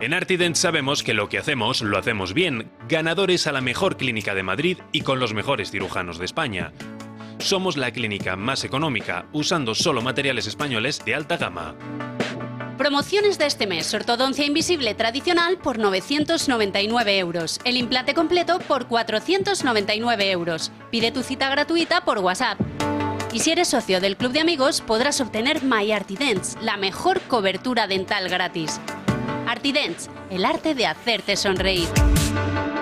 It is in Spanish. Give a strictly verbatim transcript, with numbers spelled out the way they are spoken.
En Artident sabemos que lo que hacemos lo hacemos bien, ganadores a la mejor clínica de Madrid y con los mejores cirujanos de España. Somos la clínica más económica, usando solo materiales españoles de alta gama. Promociones de este mes: ortodoncia invisible tradicional por novecientos noventa y nueve euros, el implante completo por cuatrocientos noventa y nueve euros. Pide tu cita gratuita por WhatsApp. Y si eres socio del Club de Amigos, podrás obtener My Artidents, la mejor cobertura dental gratis. Artidents, el arte de hacerte sonreír.